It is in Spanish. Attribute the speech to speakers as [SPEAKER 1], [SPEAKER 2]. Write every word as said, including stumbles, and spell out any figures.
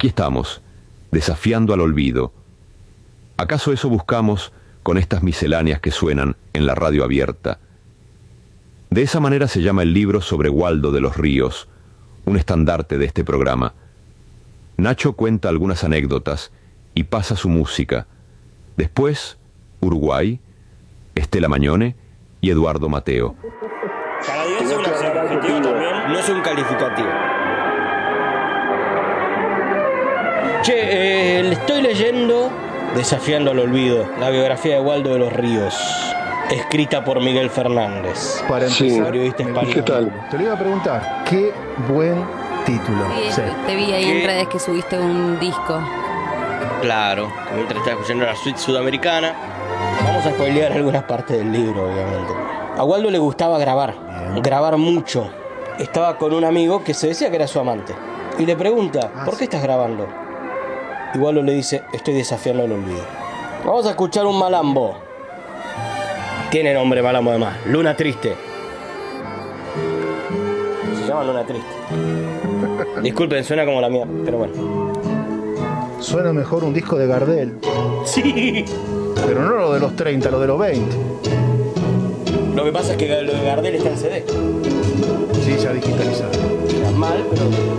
[SPEAKER 1] Aquí estamos, desafiando al olvido. ¿Acaso eso buscamos con estas misceláneas que suenan en la radio abierta? De esa manera se llama el libro sobre Waldo de los Ríos, un estandarte de este programa. Nacho cuenta algunas anécdotas y pasa su música. Después, Uruguay, Estela Mañone y Eduardo Mateo.
[SPEAKER 2] Canadiense es un adjetivo también, no es un calificativo. Che, eh, le estoy leyendo Desafiando al olvido, la biografía de Waldo de los Ríos, escrita por Miguel Fernández,
[SPEAKER 3] para empezar,
[SPEAKER 2] sí, periodista español.
[SPEAKER 3] ¿Qué tal? Te lo iba a preguntar, qué buen título.
[SPEAKER 4] Sí,
[SPEAKER 3] sí.
[SPEAKER 4] Te vi ahí
[SPEAKER 2] ¿Qué?
[SPEAKER 4] en redes que subiste un disco.
[SPEAKER 2] Claro, mientras estaba escuchando la suite sudamericana. Vamos a spoilear algunas partes del libro, obviamente. A Waldo le gustaba grabar, Bien. grabar mucho. Estaba con un amigo que se decía que era su amante. Y le pregunta, ah, ¿por qué sí. estás grabando? Y Waldo le dice, estoy desafiando el olvido. Vamos a escuchar un malambo. Tiene nombre malambo además, Luna Triste. Se llama Luna Triste. Disculpen, suena como la mía, pero bueno.
[SPEAKER 3] Suena mejor un disco de Gardel.
[SPEAKER 2] Sí.
[SPEAKER 3] Pero no lo de los treinta, lo de los veinte.
[SPEAKER 2] Lo que pasa es que lo de Gardel está en C D.
[SPEAKER 3] Sí, ya digitalizado.
[SPEAKER 2] Mal, pero...